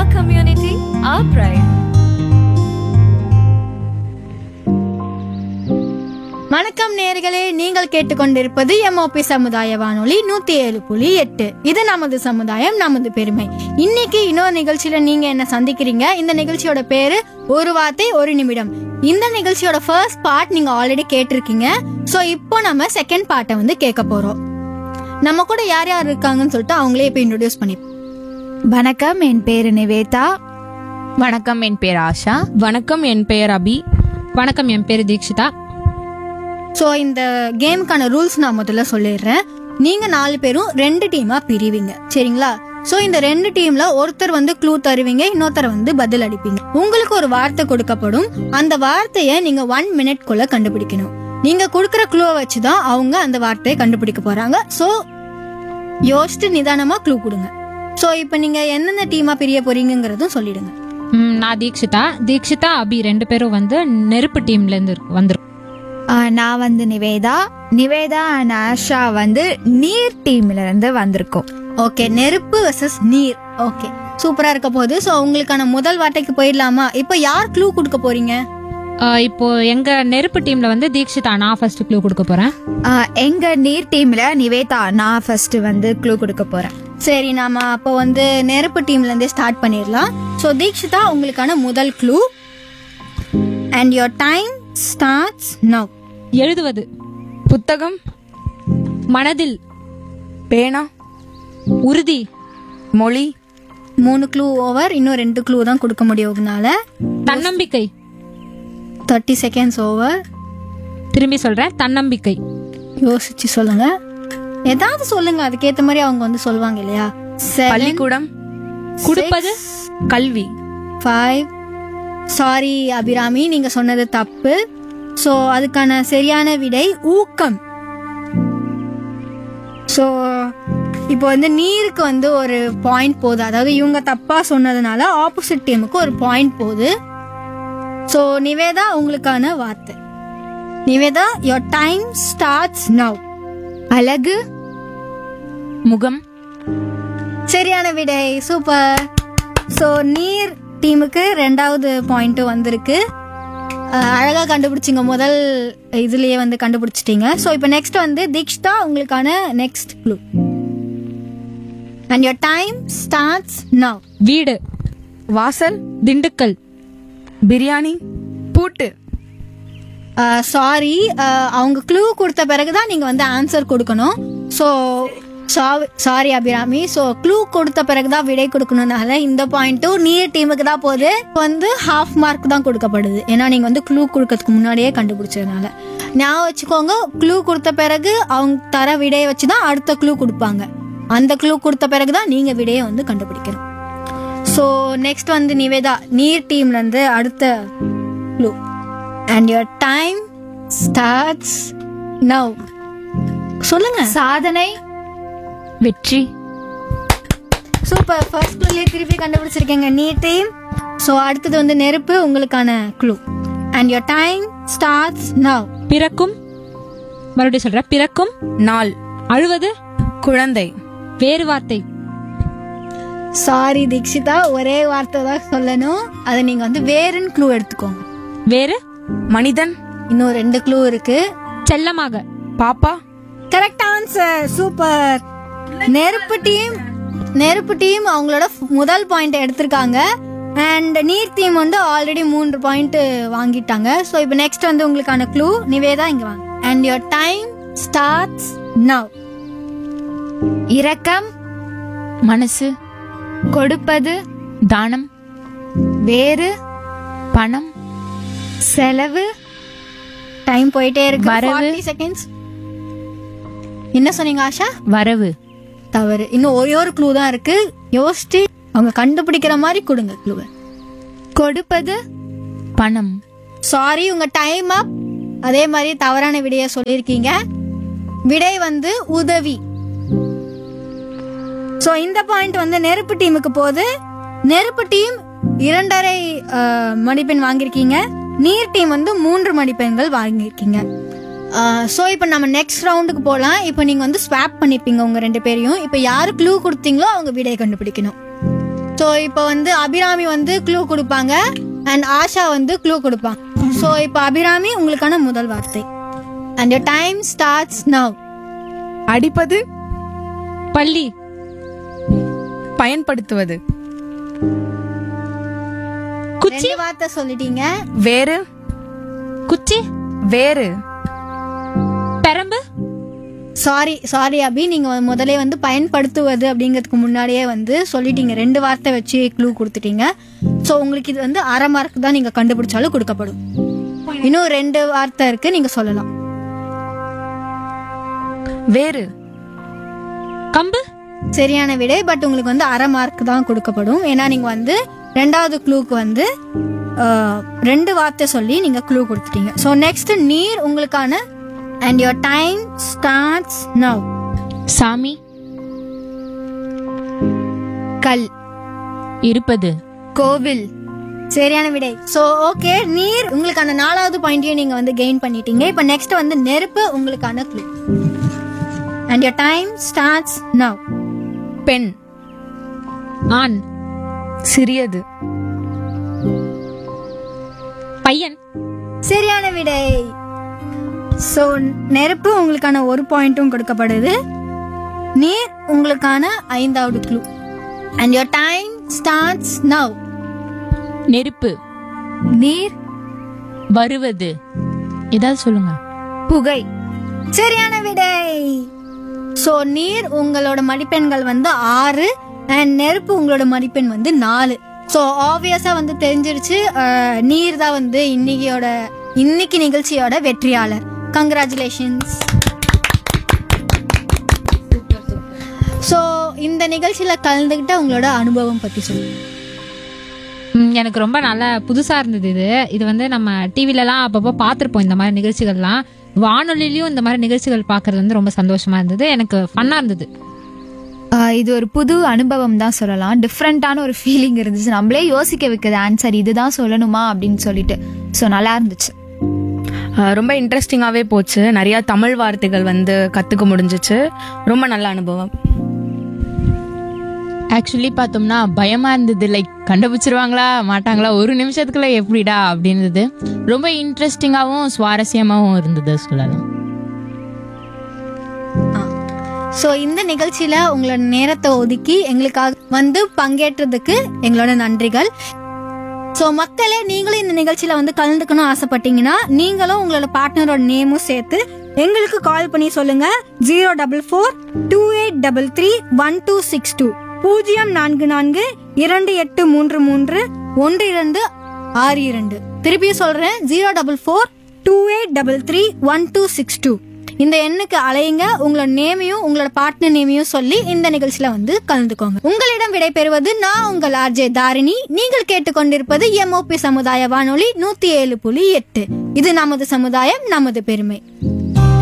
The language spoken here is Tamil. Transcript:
our community, our pride. வணக்கம் நேயர்களே, நீங்கள் கேட்டுக்கொண்டிருப்பது MOP சமுதாய வானொலி 107.8. இது நமது சமுதாயம், நமது பெருமை. இன்னைக்கு இன்னொரு நிகழ்ச்சியில நீங்க என்ன சந்திக்கிறீங்க. இந்த நிகழ்ச்சியோட பேரு ஒரு வார்த்தை ஒரு நிமிடம். இந்த நிகழ்ச்சியோட ஃபர்ஸ்ட் பார்ட் நீங்க ஆல்ரெடி கேட்டிருக்கீங்க. சோ இப்போ நம்ம செகண்ட் பார்ட்டை வந்து கேட்க போறோம். நம்ம கூட யார் யார் இருக்காங்கன்னு சொல்லிட்டு அவங்களே இப்போ இன்ட்ரோடியூஸ் பண்ணி. வணக்கம், என் பேரு நிவேதா. வணக்கம், என் பேர் ஆஷா. வணக்கம், என் பெயர் அபி. வணக்கம், என் பேர் தீக்ஷிதா. ஸோ இந்த கேமுக்கான ரூல்ஸ் நான் முதல்ல சொல்லிடுறேன். நீங்க 4 பேரும் 2 டீமா பிரிவீங்க, சரிங்களா? ஸோ இந்த 2 டீம்ல ஒருத்தர் வந்து க்ளூ தருவீங்க, இன்னொருத்தர் வந்து பதில் அளிப்பீங்க. உங்களுக்கு ஒரு வார்த்தை கொடுக்கப்படும். அந்த வார்த்தையை நீங்க 1 மினிட்குள்ள கண்டுபிடிக்கணும். நீங்க கொடுக்குற க்ளூவை வச்சுதான் அவங்க அந்த வார்த்தையை கண்டுபிடிக்க போறாங்க. ஸோ யோசிச்சு நிதானமா க்ளூ கொடுங்க. ஸோ இப்போ நீங்க எந்தெந்த டீமா பிரிய போறீங்கிறதும் சொல்லிடுங்க. நான் தீக்ஷிதா அபி 2 பேரும் வந்து நெருப்பு டீம்ல இருந்து வந்திருக்கோம். நான் வந்து நிவேதா அண்ட் ஆஷா வந்து நீர் டீம்ல இருந்து வந்திருக்கோம். ஓகே, நெருப்பு வெர்சஸ் நீர். ஓகே, சூப்பரா இருக்க போகுது. ஸோ உங்களுக்கான முதல் வார்த்தைக்கு போயிடலாமா? இப்போ யார் க்ளூ கொடுக்க போறீங்க? இப்போ எங்க நெருப்பு டீம்ல வந்து தீக்ஷிதா, நான் ஃபர்ஸ்ட் க்ளூ கொடுக்க போறேன். எங்க நீர் டீம்ல நிவேதா, நான் ஃபர்ஸ்ட் வந்து க்ளூ கொடுக்க போறேன். சரி, நாம அப்போ வந்து நெருப்பு டீம்ல இருந்தே ஸ்டார்ட் பண்ணிடலாம். ஸோ தீக்ஷிதா, உங்களுக்கான முதல் clue and your time starts now. எழுதுவது, புத்தகம், மனதில், பேனா, உறுதி, மொழி. 3 க்ளூ ஓவர். இன்னும் 2 க்ளூ தான் கொடுக்க முடியும்னால தன்னம்பிக்கை. 30 செகண்ட்ஸ் ஓவர். திரும்பி சொல்றேன், தன்னம்பிக்கை. யோசிச்சு சொல்லுங்க, ஏதாவது சொல்லுங்க, அதுக்கேற்ற மாதிரி அவங்க வந்து சொல்லுவாங்க இல்லையா? பள்ளிக்கூடம், கொடுப்பது, கல்வி. 5. சாரி அபிராமி, நீங்க சொன்னது தப்பு. ஸோ அதுக்கான சரியான விடை ஊக்கம். ஸோ இப்போ வந்து நீருக்கு வந்து ஒரு பாயிண்ட் போகுது. அதாவது இவங்க தப்பா சொன்னதுனால ஆப்போசிட் டீமுக்கு ஒரு பாயிண்ட் போகுது. ஸோ நிவேதா, உங்களுக்கான வார்த்தை. Nivetha, your time starts now. அழகு, முகம். சரியான விடை, சூப்பர். ஸோ நீர் டீமுக்கு 2வது பாயிண்ட் வந்திருக்கு. அழகா கண்டுபிடிச்சிங்க, முதல் இதுலயே வந்து கண்டுபிடிச்சிட்டீங்க. ஸோ இப்போ நெக்ஸ்ட் வந்து தீக்ஷிதா, உங்களுக்கான next clue and your time starts now. வீடு, வாசல், திண்டுக்கல், பிரியாணி, பூட்டு. சாரி, அவங்க க்ளூ கொடுத்த பிறகுதான் நீங்க வந்து ஆன்சர் கொடுக்கணும். So sorry Abirami. So clue கொடுத்த பிறகுதான் விடை கொடுக்கணும்னால இந்த பாயிண்ட்டும் நீர் டீமுக்கு தான் போகுது. வந்து ஹாஃப் மார்க் தான் கொடுக்கப்படுது, ஏன்னா நீங்க வந்து க்ளூ கொடுக்கறதுக்கு முன்னாடியே கண்டுபிடிச்சதுனால. ஞாபகம் வச்சுக்கோங்க, க்ளூ கொடுத்த பிறகு அவங்க தர விடையை வச்சுதான் அடுத்த க்ளூ கொடுப்பாங்க. அந்த க்ளூ கொடுத்த பிறகுதான் நீங்க விடையை வந்து கண்டுபிடிக்கணும். ஸோ நெக்ஸ்ட் வந்து நிவேதா, நீர் டீம்ல இருந்து அடுத்த clue and your time starts now. சொல்லுங்க. சாதனை, வெற்றி. சூப்பர், ஃபர்ஸ்ட் க்ளூலயே திருப்பி கண்டுபிடிச்சிருக்கீங்க நீர் டீம். ஸோ அடுத்தது வந்து நெருப்பு, உங்களுக்கான clue and your time starts now. பிறக்கும், மறுபடியும் சொல்றேன், பிறக்கும், நாள். அழுவது, குழந்தை. வேறு வார்த்தை. சாரி தீக்ஷிதா, ஒரே வார்த்தை தான் சொல்லணும். அதை நீங்க வந்து வேறுன்னு க்ளூ எடுத்துக்கோங்க. வேறு, மனிதன். இன்னும் 2 க்ளூ இருக்கு. செல்லமாக, பாப்பா. Correct answer, super. நெருப்பு டீம் அவங்களோட முதல் பாயிண்ட் எடுத்திருக்காங்க. அண்ட் நீர் டீம் வந்து ஆல்ரெடி 3 பாயிண்ட் வாங்கிட்டாங்க. ஸோ இப்போ நெக்ஸ்ட் வந்து உங்களுக்கான க்ளூ. நிவேதா, இங்க வாங்க. And your time starts now. இரக்கம், மனசு, கொடுப்பது, தானம், வேறு, பணம், செலவு. டைம் போயிட்டே இருக்கு. வரவு. 40 செகண்ட்ஸ். என்ன சொன்னீங்க ஆஷா? வரவு. தவறு. இன்னும் ஒரே ஒரு க்ளூ தான் இருக்கு. யோசிச்சு அவங்க கண்டுபிடிக்கிற மாதிரி கொடுங்க க்ளூவை. கொடுப்பது, பணம். சாரி, உங்க டைம் அப். அதே மாதிரி தவறான விடையை சொல்லியிருக்கீங்க. விடை வந்து உதவி. சோ இந்த பாயிண்ட் வந்து நெருப்பு டீமுக்கு போகுது. நெருப்பு டீம் 2.5 மதிப்பெண் வாங்கியிருக்கீங்க. நீர் டீம் வந்து 3 மதிப்பெண்கள் வாங்கியிருக்கீங்க. ஸோ இப்போ நம்ம நெக்ஸ்ட் ரவுண்டுக்கு போகலாம். இப்போ நீங்கள் வந்து ஸ்வாப் பண்ணிப்பீங்க உங்கள் 2 பேரையும். இப்போ யாரு க்ளூ கொடுத்தீங்களோ அவங்க விடையை கண்டுபிடிக்கணும். ஸோ இப்போ வந்து அபிராமி வந்து க்ளூ கொடுப்பாங்க அண்ட் ஆஷா வந்து க்ளூ கொடுப்பாங்க. ஸோ இப்போ அபிராமி உங்களுக்கான முதல் வார்த்தை. And your time starts now. அடிப்பது, பள்ளி, பயன்படுத்துவது, குச்சி, 2 வார்த்தை சொல்லிட்டீங்க. வேறு, குச்சி, வேறு, பெரம்பு, சாரி அபி, நீங்க முதல்ல வந்து பயன்படுத்துவது அப்படிங்கிறதுக்கு முன்னாடியே வந்து சொல்லிட்டீங்க. 2 வார்த்தை வச்சு க்ளூ கொடுத்துட்டீங்க. ஸோ உங்களுக்கு இது வந்து அரை மார்க் தான் நீங்க கண்டுபிடிச்சாலும் கொடுக்கப்படும். இன்னும் 2 வார்த்தை இருக்கு, நீங்க சொல்லலாம். வேறு, கம்பு, சரியான விடை. பட் உங்களுக்கு வந்து அரை மார்க் தான் கொடுக்கப்படும். ஏன்னா நீங்க வந்து 2வது க்ளூக்கு வந்து 2 வார்த்தை சொல்லி நீங்க க்ளூ கொடுத்துட்டீங்க. ஸோ நெக்ஸ்ட் நீர் உங்களுக்கான. And your time starts now. சாமி, கல், இருப்பது, கோவில், சரியான விடை. ஸோ ஓகே, நீர் உங்களுக்கான 4வது பாயிண்டையும் நீங்க வந்து கெயின் பண்ணிட்டீங்க. இப்போ நெக்ஸ்ட் வந்து நெருப்பு உங்களுக்கான clue. And your time starts now. பெண், ஆண், சிறியது, பையன், சரியான விடை. ஸோ நெருப்பு உங்களுக்கான 1 பாயிண்ட்டும் கொடுக்கப்படுது. நீர் உங்களுக்கான 5வது clue. And your time starts now. நெருப்பு, நீர், வருவது, ஏதாவது சொல்லுங்க. புகை, சரியான விடை. ஸோ நீர் உங்களோட மதிப்பெண்கள் வந்து 6 அண்ட் நெருப்பு உங்களோட மதிப்பெண் வந்து 4. ஸோ ஆப்வியஸா வந்து தெரிஞ்சிருச்சு, நீர் தான் வந்து இன்னைக்கு நிகழ்ச்சியோட வெற்றியாளர். கங்க்ராச்சுலேஷன்ஸ். ஸோ இந்த நிகழ்ச்சியில கலந்துக்கிட்ட உங்களோட அனுபவம் பத்தி சொல்லுங்க. எனக்கு ரொம்ப நல்லா புதுசா இருந்தது. இது வந்து நம்ம டிவிலலாம் அப்பப்போ பார்த்துருப்போம். இந்த மாதிரி நிகழ்ச்சிகள்லாம் வானொலியிலயும் இந்த மாதிரி நிகழ்ச்சிகள் பார்க்கறது வந்து ரொம்ப சந்தோஷமா இருந்தது. எனக்கு ஃபன்னா இருந்தது. இது ஒரு புது அனுபவம் தான் சொல்லலாம். டிஃப்ரெண்டான ஒரு ஃபீலிங் இருந்துச்சு. நம்மளே யோசிக்க வைக்குது ஆன்சர் இதுதான் சொல்லணுமா அப்படின்னு சொல்லிட்டு. ஸோ நல்லா இருந்துச்சு. ரொம்ப இன்ட்ரெஸ்டிங்காகவே போச்சு. நிறைய தமிழ் வார்த்தைகள் வந்து கற்றுக்க முடிஞ்சிச்சு. ரொம்ப நல்ல அனுபவம். ஆக்சுவலி பார்த்தோம்னா பயமா இருந்தது. லைக் கண்டுபிடிச்சிருவாங்களா மாட்டாங்களா, ஒரு நிமிஷத்துக்குள்ள எப்படிடா அப்படின்றது. ரொம்ப இன்ட்ரெஸ்டிங்காகவும் சுவாரஸ்யமாகவும் இருந்தது சொல்லலாம். ஸோ இந்த நிகழ்ச்சியில உங்களோட நேரத்தை ஒதுக்கி எங்களுக்காக வந்து பங்கேற்றதுக்கு எங்களோட நன்றிகள். ஸோ மக்களே, நீங்களும் இந்த நிகழ்ச்சியில வந்து கலந்துக்கணும் ஆசைப்பட்டீங்கன்னா நீங்களும் உங்களோட பார்ட்னரோட நேமும் சேர்த்து எங்களுக்கு கால் பண்ணி சொல்லுங்க. 04428331262 04428331262. திருப்பியும் சொல்றேன், 04428331262. இந்த எண்ணுக்கு அலையுங்க. உங்களோட நேமையும் உங்களோட பார்ட்னர் நேமையும் சொல்லி இந்த நிகழ்ச்சியில வந்து கலந்துக்கோங்க. உங்களிடம் விடைபெறுவது நான் உங்கள் ஆர்ஜே தாரிணி. நீங்கள் கேட்டுக்கொண்டிருப்பது MOP சமுதாய வானொலி 107.8. இது நமது சமுதாயம், நமது பெருமை.